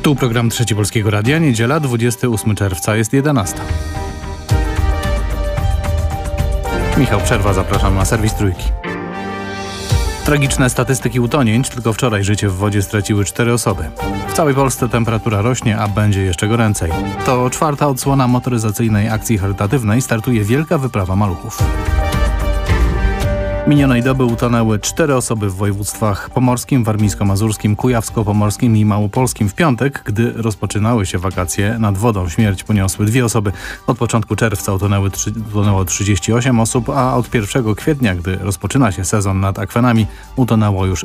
Tu program Trzeci Polskiego Radia, niedziela, 28 czerwca, jest 11. Michał Przerwa, zapraszam na serwis Trójki. Tragiczne statystyki utonięć. Tylko wczoraj życie w wodzie straciły 4 osoby. W całej Polsce temperatura rośnie, a będzie jeszcze goręcej. To 4. odsłona motoryzacyjnej akcji charytatywnej. Startuje wielka wyprawa maluchów. Minionej doby utonęły 4 osoby w województwach pomorskim, warmińsko-mazurskim, kujawsko-pomorskim i małopolskim. W piątek, gdy rozpoczynały się wakacje, nad wodą śmierć poniosły 2 osoby. Od początku czerwca utonęło 38 osób, a od 1 kwietnia, gdy rozpoczyna się sezon nad akwenami, utonęło już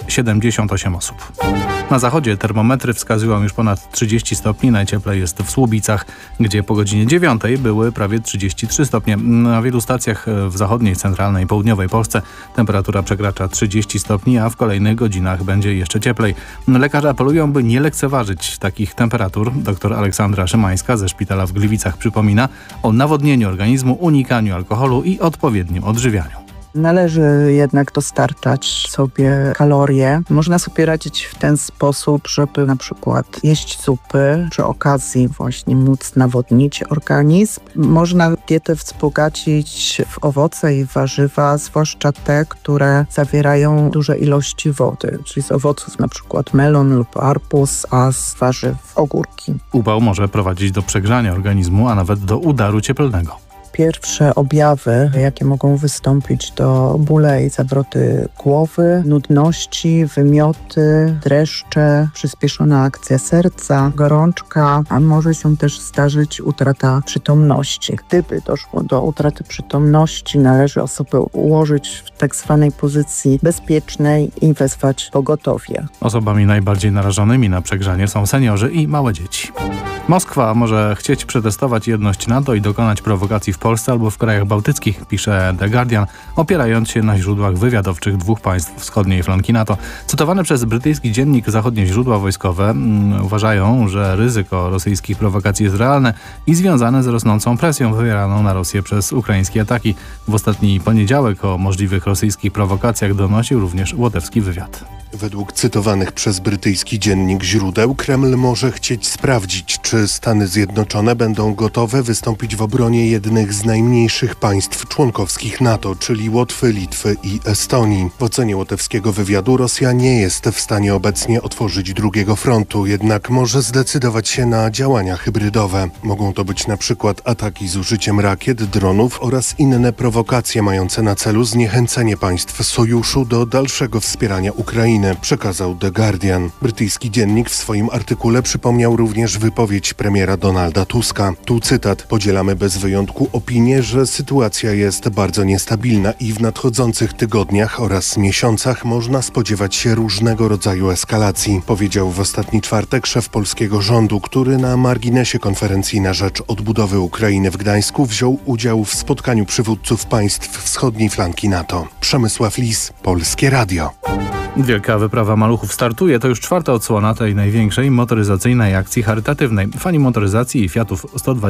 78 osób. Na zachodzie termometry wskazują już ponad 30 stopni. Najcieplej jest w Słubicach, gdzie po godzinie 9 były prawie 33 stopnie. Na wielu stacjach w zachodniej, centralnej i południowej Polsce temperatura przekracza 30 stopni, a w kolejnych godzinach będzie jeszcze cieplej. Lekarze apelują, by nie lekceważyć takich temperatur. Dr Aleksandra Szymańska ze szpitala w Gliwicach przypomina o nawodnieniu organizmu, unikaniu alkoholu i odpowiednim odżywianiu. Należy jednak dostarczać sobie kalorie. Można sobie radzić w ten sposób, żeby na przykład jeść zupy, przy okazji właśnie móc nawodnić organizm. Można dietę wzbogacić w owoce i warzywa, zwłaszcza te, które zawierają duże ilości wody, czyli z owoców na przykład melon lub arbuz, a z warzyw ogórki. Upał może prowadzić do przegrzania organizmu, a nawet do udaru cieplnego. Pierwsze objawy, jakie mogą wystąpić, to bóle i zawroty głowy, nudności, wymioty, dreszcze, przyspieszona akcja serca, gorączka, a może się też zdarzyć utrata przytomności. Gdyby doszło do utraty przytomności, należy osobę ułożyć w tak zwanej pozycji bezpiecznej i wezwać pogotowie. Osobami najbardziej narażonymi na przegrzanie są seniorzy i małe dzieci. Moskwa może chcieć przetestować jedność NATO i dokonać prowokacji w Polsce albo w krajach bałtyckich, pisze The Guardian, opierając się na źródłach wywiadowczych 2 państw wschodniej flanki NATO. Cytowane przez brytyjski dziennik zachodnie źródła wojskowe uważają, że ryzyko rosyjskich prowokacji jest realne i związane z rosnącą presją wywieraną na Rosję przez ukraińskie ataki. W ostatni poniedziałek o możliwych rosyjskich prowokacjach donosił również łotewski wywiad. Według cytowanych przez brytyjski dziennik źródeł Kreml może chcieć sprawdzić, czy Stany Zjednoczone będą gotowe wystąpić w obronie jednych z najmniejszych państw członkowskich NATO, czyli Łotwy, Litwy i Estonii. W ocenie łotewskiego wywiadu Rosja nie jest w stanie obecnie otworzyć drugiego frontu, jednak może zdecydować się na działania hybrydowe. Mogą to być na przykład ataki z użyciem rakiet, dronów oraz inne prowokacje mające na celu zniechęcenie państw sojuszu do dalszego wspierania Ukrainy, przekazał The Guardian. Brytyjski dziennik w swoim artykule przypomniał również wypowiedź premiera Donalda Tuska. Tu cytat: podzielamy bez wyjątku opinię, że sytuacja jest bardzo niestabilna i w nadchodzących tygodniach oraz miesiącach można spodziewać się różnego rodzaju eskalacji, powiedział w ostatni czwartek szef polskiego rządu, który na marginesie konferencji na rzecz odbudowy Ukrainy w Gdańsku wziął udział w spotkaniu przywódców państw wschodniej flanki NATO. Przemysław Lis, Polskie Radio. Wielka wyprawa maluchów startuje. To już 4. odsłona tej największej motoryzacyjnej akcji charytatywnej. Fani motoryzacji i Fiatów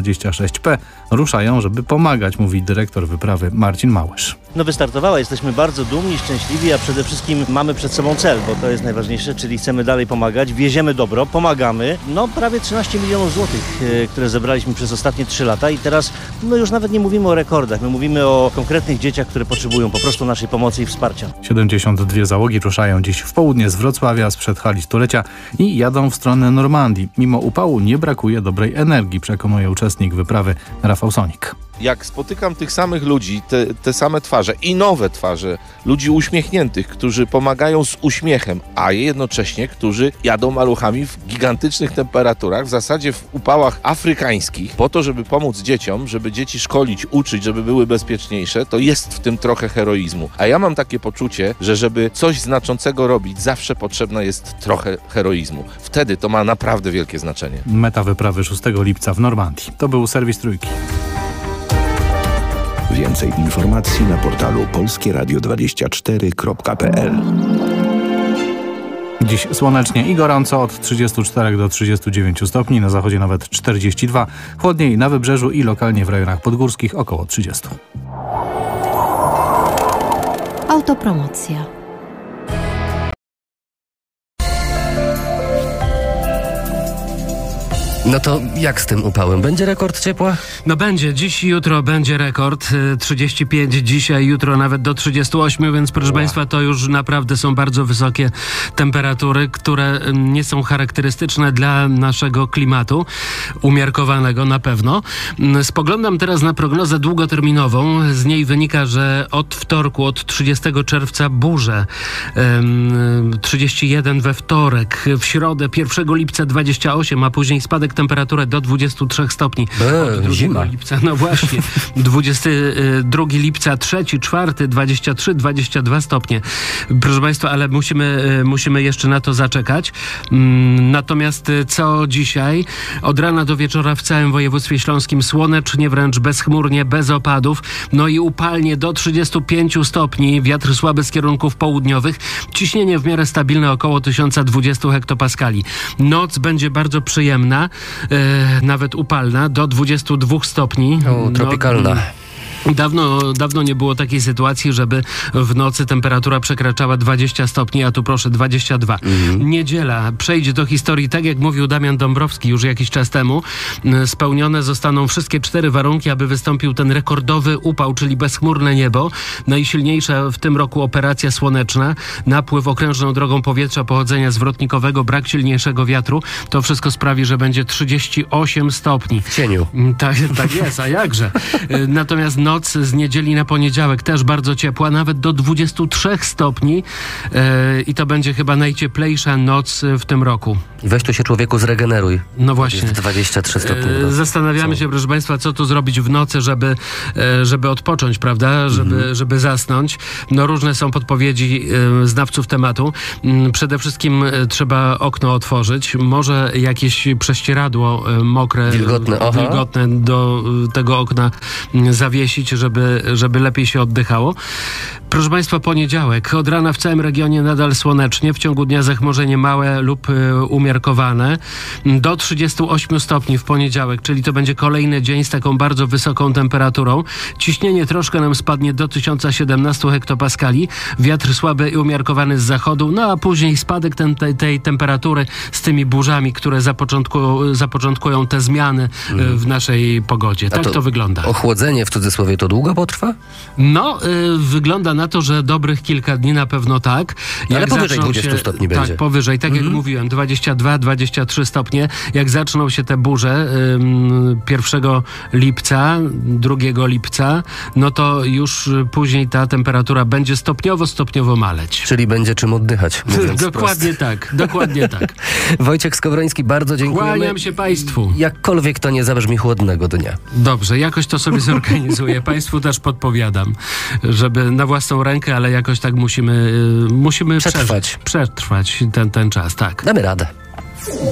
126P ruszają, żeby pomagać, mówi dyrektor wyprawy Marcin Małysz. Wystartowała, jesteśmy bardzo dumni, szczęśliwi, a przede wszystkim mamy przed sobą cel, bo to jest najważniejsze, czyli chcemy dalej pomagać, wieziemy dobro, pomagamy. Prawie 13 milionów złotych, które zebraliśmy przez ostatnie 3 lata i teraz już nawet nie mówimy o rekordach, my mówimy o konkretnych dzieciach, które potrzebują po prostu naszej pomocy i wsparcia. 72 załogi ruszają dziś w południe z Wrocławia, sprzed hali stulecia i jadą w stronę Normandii. Mimo upału nie brakuje dobrej energii, przekonuje uczestnik wyprawy Rafał Sonik. Jak spotykam tych samych ludzi, te same twarze i nowe twarze, ludzi uśmiechniętych, którzy pomagają z uśmiechem, a jednocześnie, którzy jadą maluchami w gigantycznych temperaturach, w zasadzie w upałach afrykańskich, po to, żeby pomóc dzieciom, żeby dzieci szkolić, uczyć, żeby były bezpieczniejsze, to jest w tym trochę heroizmu. A ja mam takie poczucie, że żeby coś znaczącego robić, zawsze potrzebna jest trochę heroizmu. Wtedy to ma naprawdę wielkie znaczenie. Meta wyprawy 6 lipca w Normandii. To był serwis Trójki. Więcej informacji na portalu polskieradio24.pl. Dziś słonecznie i gorąco, od 34 do 39 stopni, na zachodzie nawet 42, chłodniej na wybrzeżu i lokalnie w rejonach podgórskich około 30. Autopromocja. No to jak z tym upałem? Będzie rekord ciepła? No będzie. Dziś i jutro będzie rekord. 35 dzisiaj, jutro nawet do 38, więc proszę Państwa, to już naprawdę są bardzo wysokie temperatury, które nie są charakterystyczne dla naszego klimatu, umiarkowanego na pewno. Spoglądam teraz na prognozę długoterminową. Z niej wynika, że od wtorku, od 30 czerwca burze. 31 we wtorek, w środę 1 lipca 28, a później spadek temperatury do 23 stopni. Od 2 zima. lipca, no właśnie. 22 lipca, 3, 4, 23, 22 stopnie. Proszę Państwa, ale musimy jeszcze na to zaczekać. Natomiast co dzisiaj? Od rana do wieczora w całym województwie śląskim słonecznie, wręcz bezchmurnie, bez opadów. No i upalnie do 35 stopni. Wiatr słaby z kierunków południowych. Ciśnienie w miarę stabilne, około 1020 hektopaskali. Noc będzie bardzo przyjemna, nawet upalna, do 22 stopni. Tropikalna. Dawno nie było takiej sytuacji, żeby w nocy temperatura przekraczała 20 stopni, a tu proszę 22. Niedziela przejdzie do historii, tak jak mówił Damian Dąbrowski już jakiś czas temu. Spełnione zostaną wszystkie 4 warunki, aby wystąpił ten rekordowy upał, czyli bezchmurne niebo. Najsilniejsza w tym roku operacja słoneczna, napływ okrężną drogą powietrza pochodzenia zwrotnikowego, brak silniejszego wiatru. To wszystko sprawi, że będzie 38 stopni. W cieniu. Tak jest, a jakże. Natomiast noc z niedzieli na poniedziałek też bardzo ciepła, nawet do 23 stopni i to będzie chyba najcieplejsza noc w tym roku. Weź tu się, człowieku, zregeneruj. No właśnie. Jest 23 stopni. Zastanawiamy się, proszę Państwa, co tu zrobić w nocy, żeby odpocząć, prawda? Żeby zasnąć. No różne są podpowiedzi znawców tematu. Przede wszystkim trzeba okno otworzyć. Może jakieś prześcieradło mokre, wilgotne do tego okna zawiesić, żeby lepiej się oddychało. Proszę Państwa, poniedziałek. Od rana w całym regionie nadal słonecznie. W ciągu dnia zachmurzenie małe lub umiarkowane. Do 38 stopni w poniedziałek, czyli to będzie kolejny dzień z taką bardzo wysoką temperaturą. Ciśnienie troszkę nam spadnie do 1017 hektopaskali. Wiatr słaby i umiarkowany z zachodu. No a później spadek tej temperatury z tymi burzami, które zapoczątkują te zmiany w naszej pogodzie. Tak to wygląda. Ochłodzenie w cudzysłowie to długo potrwa? No, wygląda na to, że dobrych kilka dni na pewno tak. Ale powyżej 20 stopni będzie. Tak, powyżej. Tak jak mówiłem, 22-23 stopnie. Jak zaczną się te burze 1 lipca, 2 lipca, no to już później ta temperatura będzie stopniowo maleć. Czyli będzie czym oddychać, mówiąc Dokładnie tak, dokładnie tak. Wojciech Skowroński, bardzo dziękujemy. Kłaniam się Państwu. Jakkolwiek to nie zabrzmi chłodnego dnia. Dobrze, jakoś to sobie zorganizuję. Państwu też podpowiadam, żeby na własną rękę, ale jakoś tak musimy przetrwać ten czas, tak. Damy radę.